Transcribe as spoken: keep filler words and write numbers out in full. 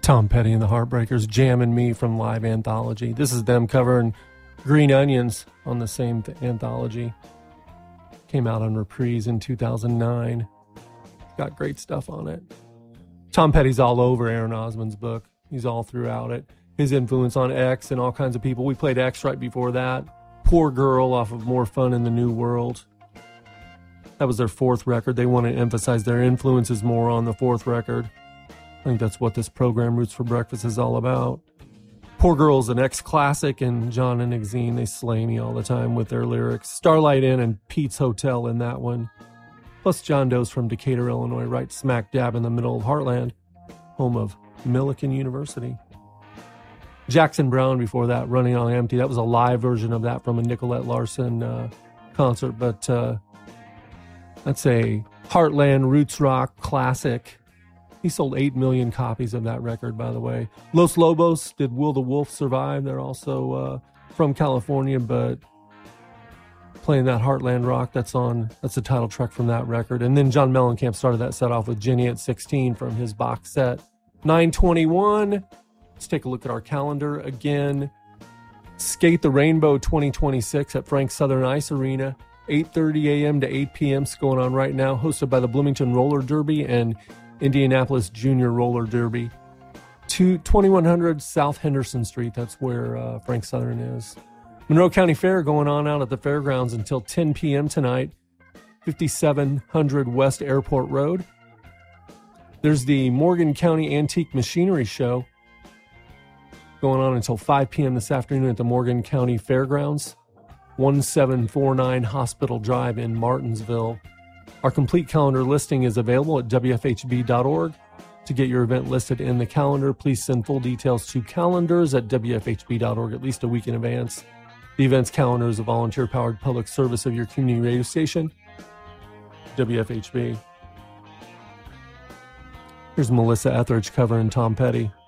Tom Petty and the Heartbreakers, Jammin' Me from Live Anthology. This is them covering Green Onions on the same th- anthology. Came out on Reprise in two thousand nine. Got great stuff on it. Tom Petty's all over Aaron Osmond's book. He's all throughout it. His influence on X and all kinds of people. We played X right before that. Poor Girl off of More Fun in the New World. That was their fourth record. They want to emphasize their influences more on the fourth record. I think that's what this program, Roots for Breakfast, is all about. Poor Girl's an X-classic, and John and Exene, they slay me all the time with their lyrics. Starlight Inn and Pete's Hotel in that one. Plus John Doe's from Decatur, Illinois, right smack dab in the middle of Heartland, home of Millikan University. Jackson Browne before that, Running on Empty. That was a live version of that from a Nicolette Larson uh, concert, but uh, that's a Heartland roots rock classic. He sold eight million copies of that record, by the way. Los Lobos did Will the Wolf Survive? They're also uh, from California, but playing that Heartland rock, that's on, that's the title track from that record. And then John Mellencamp started that set off with Jenny at sixteen from his box set. nine twenty-one. Let's take a look at our calendar again. Skate the Rainbow twenty twenty-six at Frank Southern Ice Arena. eight thirty a.m. to eight p.m. is going on right now, hosted by the Bloomington Roller Derby and Indianapolis Junior Roller Derby. To twenty-one hundred South Henderson Street, that's where uh, Frank Southern is. Monroe County Fair going on out at the fairgrounds until ten p.m. tonight, fifty-seven hundred West Airport Road. There's the Morgan County Antique Machinery Show going on until five p.m. this afternoon at the Morgan County Fairgrounds, seventeen forty-nine Hospital Drive in Martinsville. Our complete calendar listing is available at W F H B dot org. To get your event listed in the calendar, please send full details to calendars at W F H B dot org at least a week in advance. The events calendar is a volunteer-powered public service of your community radio station, W F H B. Here's Melissa Etheridge covering Tom Petty.